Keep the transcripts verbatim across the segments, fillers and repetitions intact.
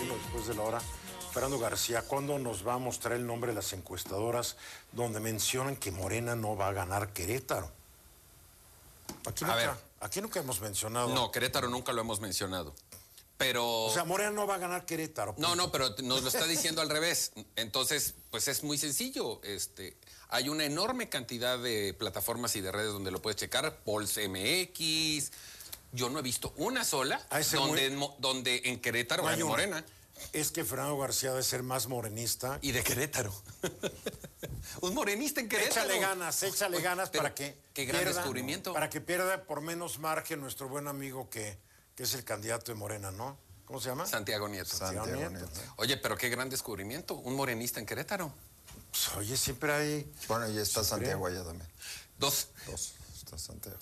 Noticiero después de la hora. Fernando García, ¿cuándo nos va a mostrar el nombre de las encuestadoras donde mencionan que Morena no va a ganar Querétaro? Aquí nunca, a ver, aquí nunca hemos mencionado. No, Querétaro nunca lo hemos mencionado. Pero... O sea, Morena no va a ganar Querétaro. No, no, pero nos lo está diciendo al revés. Entonces, pues es muy sencillo. Este, hay una enorme cantidad de plataformas y de redes donde lo puedes checar. Polls M X. Yo no he visto una sola donde, muy... donde en Querétaro gane Morena. Es que Fernando García debe ser más morenista. Y de Querétaro. Un morenista en Querétaro. Échale ganas, échale ganas para que qué gran pierda, descubrimiento. Para que pierda por menos margen nuestro buen amigo que, que es el candidato de Morena, ¿no? ¿Cómo se llama? Santiago Nieto. Santiago, Santiago Nieto. Nieto. Oye, pero qué gran descubrimiento. Un morenista en Querétaro. Pues, oye, siempre hay... Bueno, y está Santiago allá también. Dos. Dos. Está Santiago.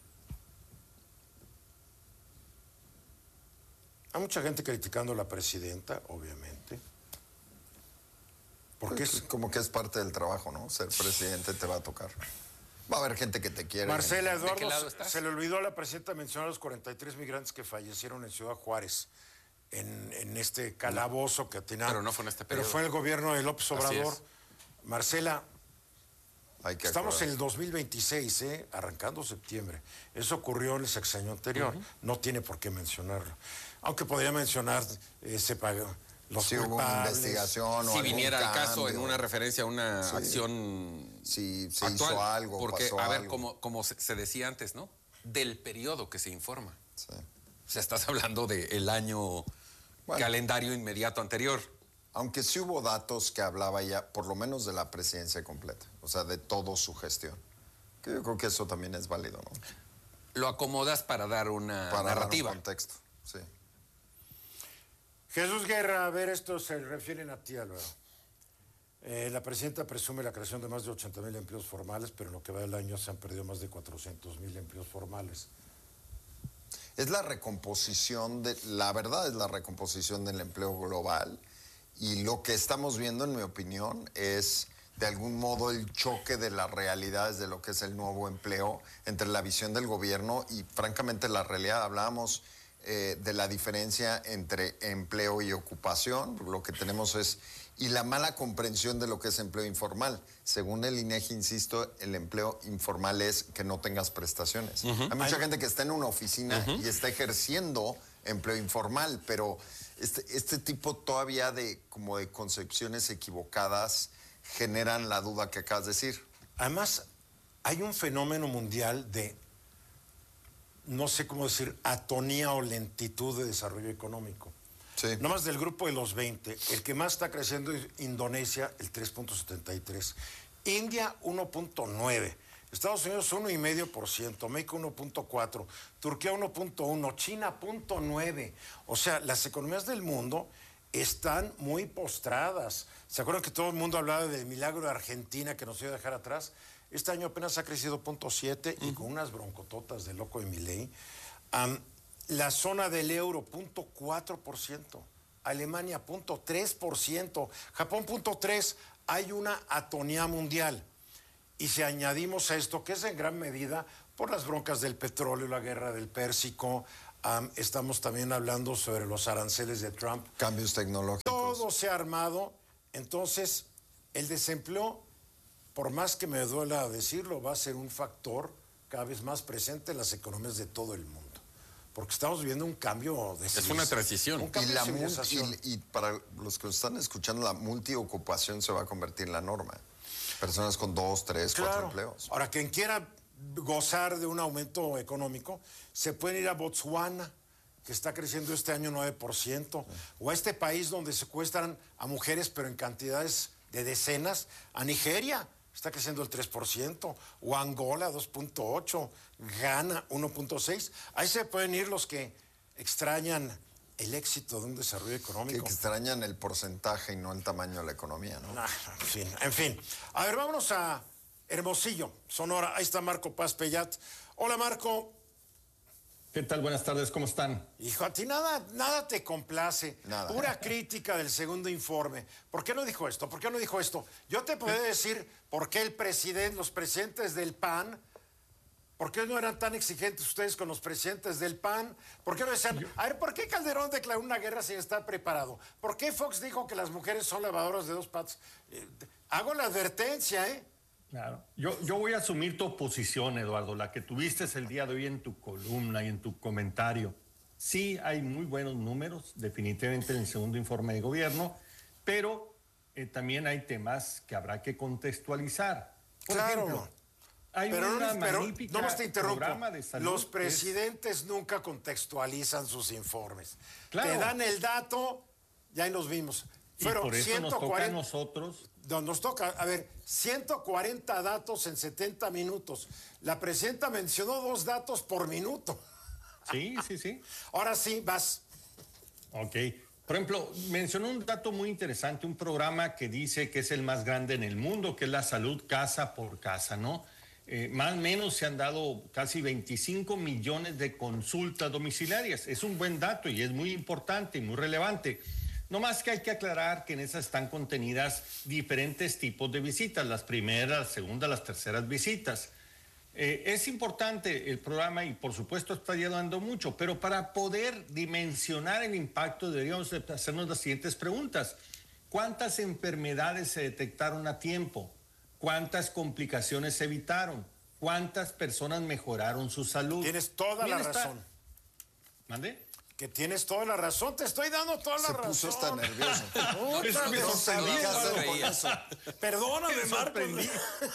Hay mucha gente criticando a la presidenta, obviamente. Porque pues, es... como que es parte del trabajo, ¿no? Ser presidente te va a tocar. Va a haber gente que te quiere. Marcela Eduardo, se le olvidó a la presidenta mencionar a los cuarenta y tres migrantes que fallecieron en Ciudad Juárez, en, en este calabozo no, que tenían. Pero no fue en este periodo. Pero fue el gobierno de López Obrador. Marcela, Hay que estamos acordar. en el dos mil veintiséis, ¿eh? Arrancando septiembre. Eso ocurrió en el sexenio anterior. Uh-huh. No tiene por qué mencionarlo. Aunque podría mencionar, eh, se pagó. Los si hubo una investigación o si viniera cambio. el caso en una referencia a una sí. acción si se actual, hizo algo, porque pasó a ver algo. como, como se, se decía antes, ¿no? Del periodo que se informa. Sí. O sea, estás hablando del año bueno, calendario inmediato anterior. Aunque sí hubo datos que hablaba ya, por lo menos de la presidencia completa, o sea, de toda su gestión. Que yo creo que eso también es válido, ¿no? Lo acomodas para dar una para narrativa. Dar un contexto, sí. Jesús Guerra, a ver, esto se refieren a ti, Álvaro. Eh, la presidenta presume la creación de más de ochenta mil empleos formales, pero en lo que va del año se han perdido más de cuatrocientos mil empleos formales. Es la recomposición, de, la verdad es la recomposición del empleo global, y lo que estamos viendo, en mi opinión, es de algún modo el choque de las realidades de lo que es el nuevo empleo entre la visión del gobierno y, francamente, la realidad. Hablábamos Eh, de la diferencia entre empleo y ocupación, lo que tenemos es, y la mala comprensión de lo que es empleo informal. Según el INEGI, insisto, el empleo informal es que no tengas prestaciones. Uh-huh. Hay mucha Hay... gente que está en una oficina uh-huh. y está ejerciendo empleo informal, pero este, este tipo todavía de, como de concepciones equivocadas generan la duda que acabas de decir. Además, hay un fenómeno mundial de, no sé cómo decir, atonía o lentitud de desarrollo económico. Sí. Nomás del grupo de los veinte, el que más está creciendo es Indonesia, el tres punto setenta y tres. India, uno punto nueve. Estados Unidos, uno coma cinco por ciento. México, uno punto cuatro. Turquía, uno punto uno. China, cero punto nueve. O sea, las economías del mundo están muy postradas. ¿Se acuerdan que todo el mundo hablaba del milagro de Argentina que nos iba a dejar atrás? Este año apenas ha crecido cero punto siete uh-huh. y con unas broncototas de loco de Milei. Um, la zona del euro, cero punto cuatro por ciento. Alemania, cero punto tres por ciento. Japón, cero punto tres por ciento. Hay una atonía mundial. Y si añadimos a esto, que es en gran medida por las broncas del petróleo, la guerra del Pérsico, um, estamos también hablando sobre los aranceles de Trump. Cambios tecnológicos. Todo se ha armado. Entonces, el desempleo, por más que me duela decirlo, va a ser un factor cada vez más presente en las economías de todo el mundo. Porque estamos viviendo un cambio de Es una transición. Un cambio y, la de civilización. multi, y para los que nos están escuchando, la multiocupación se va a convertir en la norma. Personas con dos, tres, claro. cuatro empleos. Ahora, quien quiera gozar de un aumento económico, se puede ir a Botswana, que está creciendo este año nueve por ciento, sí. o a este país donde secuestran a mujeres, pero en cantidades de decenas, a Nigeria, está creciendo el tres por ciento, o Angola dos punto ocho, Ghana uno punto seis. Ahí se pueden ir los que extrañan el éxito de un desarrollo económico. Que extrañan el porcentaje y no el tamaño de la economía, ¿no? Ah, en fin, en fin. A ver, vámonos a Hermosillo, Sonora. Ahí está Marco Paz Pellat. Hola, Marco. ¿Qué tal? Buenas tardes, ¿cómo están? Hijo, a ti nada, nada te complace. Nada. Pura crítica del segundo informe. ¿Por qué no dijo esto? ¿Por qué no dijo esto? Yo te puedo decir por qué el presidente, los presidentes del P A N ¿Por qué no eran tan exigentes ustedes con los presidentes del P A N? ¿Por qué no decían, a ver, ¿por qué Calderón declaró una guerra sin estar preparado? ¿Por qué Fox dijo que las mujeres son lavadoras de dos patas? Eh, hago la advertencia, ¿eh? Claro. Yo, yo voy a asumir tu posición, Eduardo, la que tuviste el día de hoy en tu columna y en tu comentario. Sí, hay muy buenos números, definitivamente en el segundo informe de gobierno, pero eh, también hay temas que habrá que contextualizar. Por Claro. ejemplo, hay Pero una no, pero magnífica no más te interrumpo. programa de salud. Los que es- presidentes nunca contextualizan sus informes. Claro. Te dan el dato, ya ahí nos vimos. y Fueron por eso nos toca a ciento cuarenta nosotros. No, nos toca, a ver, ciento cuarenta datos en setenta minutos. La presidenta mencionó dos datos por minuto. Sí, sí, sí. Ahora sí, vas. Ok. Por ejemplo, mencionó un dato muy interesante, un programa que dice que es el más grande en el mundo, que es la salud casa por casa, ¿no? Eh, más o menos se han dado casi veinticinco millones de consultas domiciliarias. Es un buen dato y es muy importante y muy relevante. No más que hay que aclarar que en esas están contenidas diferentes tipos de visitas, las primeras, las segundas, las terceras visitas. Eh, es importante el programa y por supuesto está ayudando mucho, pero para poder dimensionar el impacto deberíamos hacernos las siguientes preguntas. ¿Cuántas enfermedades se detectaron a tiempo? ¿Cuántas complicaciones se evitaron? ¿Cuántas personas mejoraron su salud? Tienes toda la Está- razón. ¿Mande? Que tienes toda la razón, te estoy dando toda la Se razón. puso hasta nervioso. Puta, Es que me no No sorprendí, sabía qué hacer Eduardo. con eso. Perdóname, Me Marcos. sorprendí.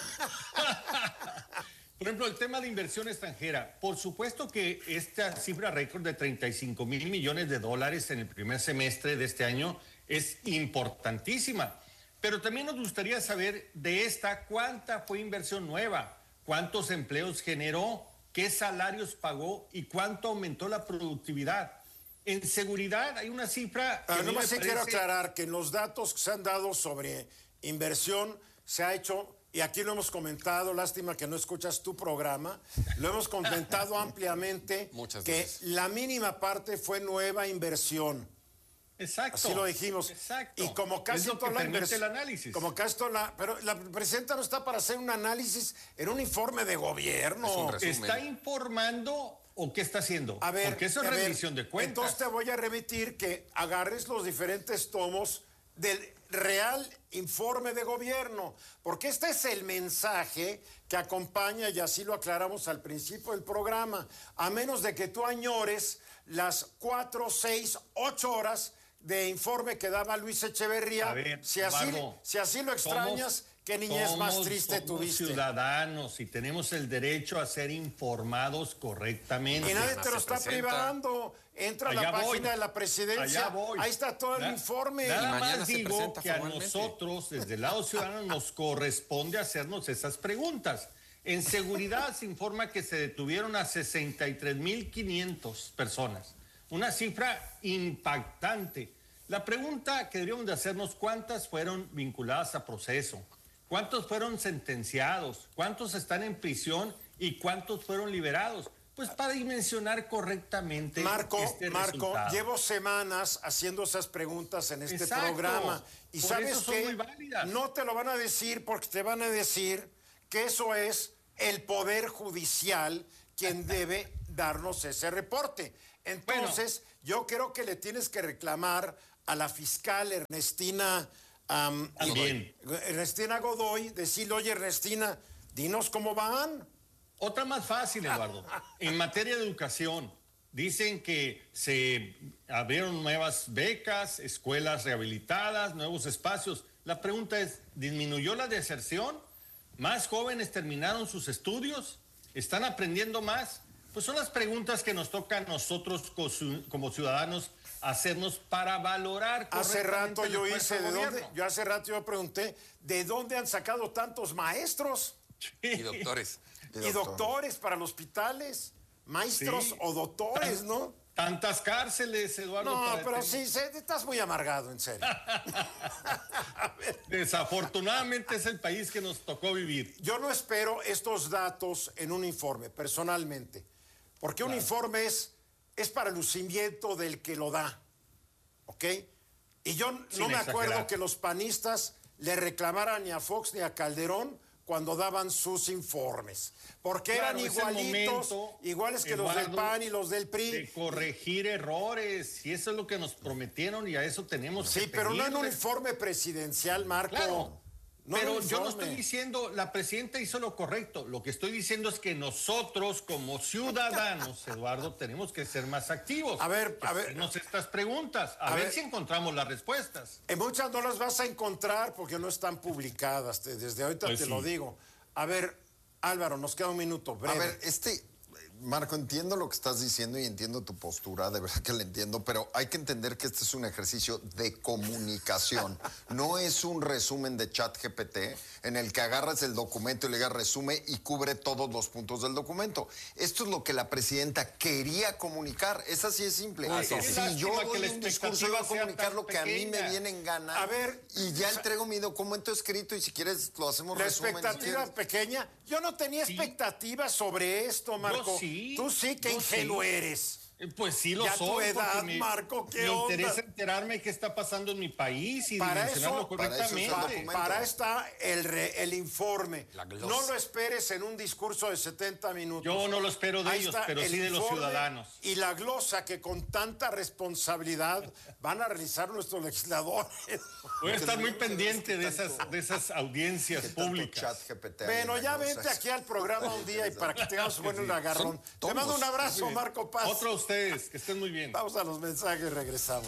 Por ejemplo, el tema de inversión extranjera. Por supuesto que esta cifra récord de treinta y cinco mil millones de dólares en el primer semestre de este año es importantísima. Pero también nos gustaría saber de esta cuánta fue inversión nueva, cuántos empleos generó, qué salarios pagó y cuánto aumentó la productividad. En seguridad hay una cifra que Ah, a mí nomás me sí quiero parece- aclarar que en los datos que se han dado sobre inversión se ha hecho, y aquí lo hemos comentado, lástima que no escuchas tu programa, lo hemos comentado ampliamente, Muchas que veces. la mínima parte fue nueva inversión. Exacto. Así lo dijimos. Exacto. Y como casi es lo que toda la permite inversión. el análisis. Como casi toda la. Pero la presidenta no está para hacer un análisis en un informe de gobierno. Es un resumen. ¿Está informando o qué está haciendo? A ver. Porque eso es a ver, rendición de cuentas. Entonces te voy a remitir que agarres los diferentes tomos del real informe de gobierno, porque este es el mensaje que acompaña, y así lo aclaramos al principio del programa, a menos de que tú añores las cuatro, seis, ocho horas de informe que daba Luis Echeverría. A ver, si, así, Eduardo, si así lo extrañas, somos- qué niñez más somos- triste somos tuviste. ciudadanos y tenemos el derecho a ser informados correctamente. Y nadie no te lo se está presenta. privando. Entra a la Allá voy. página de la presidencia. Allá voy. Ahí está todo el Na- informe. Nada Y mañana más se digo presenta que a formalmente. nosotros, desde el lado ciudadano, nos corresponde hacernos esas preguntas. En seguridad se informa que se detuvieron a sesenta y tres mil quinientas personas. Una cifra impactante. La pregunta que deberíamos de hacernos, ¿cuántas fueron vinculadas a proceso? ¿Cuántos fueron sentenciados? ¿Cuántos están en prisión? ¿Y cuántos fueron liberados? Pues para dimensionar correctamente Marco, este Marco, resultado. llevo semanas haciendo esas preguntas en este Exacto. programa. Y Por sabes eso son qué? muy válidas. No te lo van a decir porque te van a decir que eso es el Poder Judicial quien debe darnos ese reporte. Entonces, yo creo que le tienes que reclamar a la fiscal Ernestina, am, También. Ernestina Godoy, decirle, oye, Ernestina, dinos cómo van. Otra más fácil, Eduardo. En materia de educación, dicen que se abrieron nuevas becas, escuelas rehabilitadas, nuevos espacios. La pregunta es, ¿disminuyó la deserción? ¿Más jóvenes terminaron sus estudios? ¿Están aprendiendo más? Pues son las preguntas que nos toca a nosotros como ciudadanos hacernos para valorar Hace correctamente rato el yo esfuerzo hice, del ¿de dónde? gobierno. Yo hace rato yo pregunté, ¿de dónde han sacado tantos maestros Y doctores. Y y doctor. doctores para los hospitales? Maestros Sí. o doctores, ¿no? Tantas cárceles, Eduardo. No, para pero detener. sí, se- estás muy amargado, en serio. Desafortunadamente es el país que nos tocó vivir. Yo no espero estos datos en un informe, personalmente, porque un informe es, es para el lucimiento del que lo da, ¿ok? Y yo Sin no me acuerdo exagerar. que los panistas le reclamaran ni a Fox ni a Calderón cuando daban sus informes, porque Claro, eran es el igualitos, momento, iguales que los del Eduardo, P A N y los del P R I. de corregir errores, y eso es lo que nos prometieron y a eso tenemos que Sí, pero no en un pedirles. informe presidencial, Marco. Claro. No en Pero un yo no informe. estoy diciendo, la presidenta hizo lo correcto. Lo que estoy diciendo es que nosotros, como ciudadanos, Eduardo, tenemos que ser más activos. A ver, a ver. Hacernos estas preguntas, a, A ver, ver. si encontramos las respuestas. En muchas no las vas a encontrar porque no están publicadas. te- Desde ahorita Pues te sí. lo digo. A ver, Álvaro, nos queda un minuto. Breve. A ver, este, Marco, entiendo lo que estás diciendo y entiendo tu postura, de verdad que la entiendo, pero hay que entender que este es un ejercicio de comunicación. No es un resumen de ChatGPT en el que agarras el documento y le digas resume y cubre todos los puntos del documento. Esto es lo que la presidenta quería comunicar. Es así de simple. Ah, sí, si sí. yo Lástima que doy la un discurso, iba a expectativa sea comunicar tan lo que a mí me pequeña. viene en gana. A ver, y ya entrego mi documento escrito y si quieres lo hacemos La resumen. si expectativa quieres. pequeña. Yo no tenía Sí. expectativas sobre esto, Marco. sí, Tú sí, que yo ingenuo sí. eres. Eh, Pues sí lo Ya tu soy. edad, porque me, Marco, ¿qué me onda? interesa enterarme qué está pasando en mi país y Para dimensionarlo eso- para eso es el correctamente. documento. Para está el, re- el informe. La glosa. No lo esperes en un discurso de setenta minutos. Yo no lo espero de Ahí ellos, está pero el sí de los informe ciudadanos. Y la glosa que con tanta responsabilidad van a realizar nuestros legisladores. Voy a estar muy pendiente de esas, de esas audiencias ¿Qué tanto públicas. ChatGPT hay Bueno, en ya la glosa? vente aquí al programa un día y para que tengamos bueno el agarrón. Son Te mando un tomos. abrazo, Marco Paz. Otro a ustedes, que estén muy bien. Vamos a los mensajes y regresamos.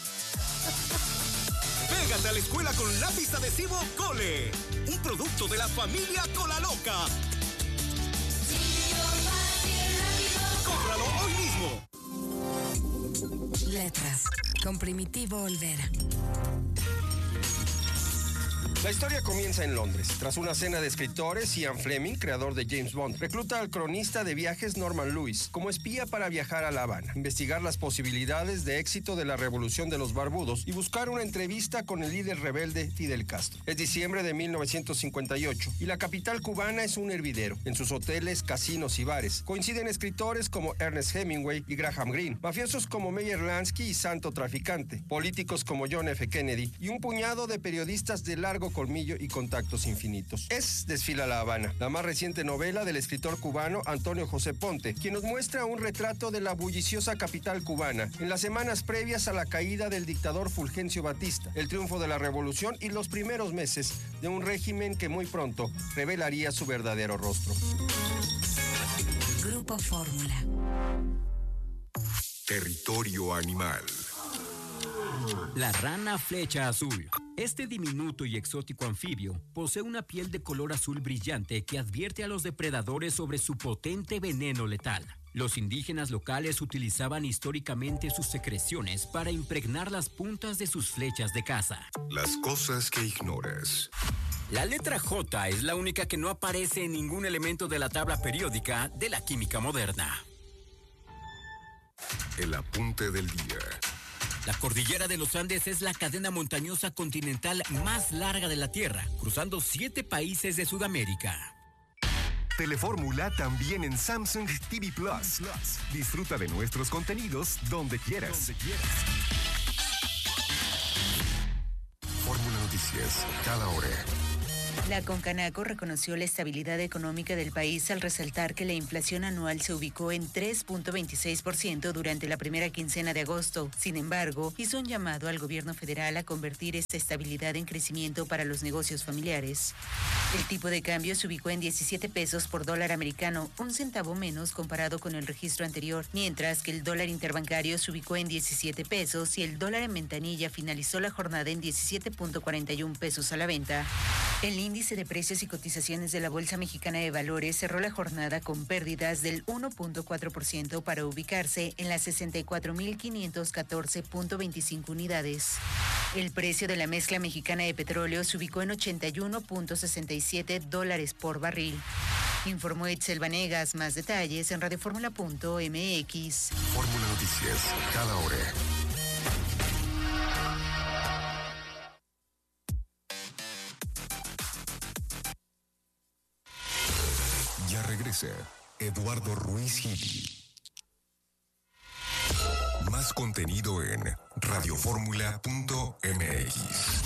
Pégate a la escuela con lápiz adhesivo Cole, un producto de la familia Cola Loca. Cómpralo hoy mismo. Letras, con Primitivo Olvera. La historia comienza en Londres. Tras una cena de escritores, Ian Fleming, creador de James Bond, recluta al cronista de viajes Norman Lewis como espía para viajar a La Habana, investigar las posibilidades de éxito de la revolución de los barbudos y buscar una entrevista con el líder rebelde Fidel Castro. Es diciembre de mil novecientos cincuenta y ocho y la capital cubana es un hervidero. En sus hoteles, casinos y bares coinciden escritores como Ernest Hemingway y Graham Greene, mafiosos como Meyer Lansky y Santo Traficante, políticos como John F. Kennedy y un puñado de periodistas de largo colmillo y contactos infinitos. Es Desfila La Habana, la más reciente novela del escritor cubano Antonio José Ponte, quien nos muestra un retrato de la bulliciosa capital cubana en las semanas previas a la caída del dictador Fulgencio Batista, el triunfo de la revolución y los primeros meses de un régimen que muy pronto revelaría su verdadero rostro. Grupo Fórmula. Territorio animal. La rana flecha azul. Este diminuto y exótico anfibio posee una piel de color azul brillante que advierte a los depredadores sobre su potente veneno letal. Los indígenas locales utilizaban históricamente sus secreciones para impregnar las puntas de sus flechas de caza. Las cosas que ignoras. La letra J es la única que no aparece en ningún elemento de la tabla periódica de la química moderna. El apunte del día. La cordillera de los Andes es la cadena montañosa continental más larga de la Tierra, cruzando siete países de Sudamérica. Telefórmula también en Samsung T V Plus. Disfruta de nuestros contenidos donde quieras. Fórmula Noticias, cada hora. La Concanaco reconoció la estabilidad económica del país al resaltar que la inflación anual se ubicó en tres punto veintiséis por ciento durante la primera quincena de agosto. Sin embargo, hizo un llamado al gobierno federal a convertir esta estabilidad en crecimiento para los negocios familiares. El tipo de cambio se ubicó en diecisiete pesos por dólar americano, un centavo menos comparado con el registro anterior, mientras que el dólar interbancario se ubicó en diecisiete pesos y el dólar en ventanilla finalizó la jornada en diecisiete punto cuarenta y uno pesos a la venta. El índice de precios y cotizaciones de la Bolsa Mexicana de Valores cerró la jornada con pérdidas del uno punto cuatro por ciento para ubicarse en las sesenta y cuatro mil quinientos catorce punto veinticinco unidades. El precio de la mezcla mexicana de petróleo se ubicó en ochenta y uno punto sesenta y siete dólares por barril. Informó Itzel Vanegas. Más detalles en radioformula punto m x. Fórmula Noticias, cada hora. Ya regresa Eduardo Ruiz Gili. Más contenido en radioformula punto m x.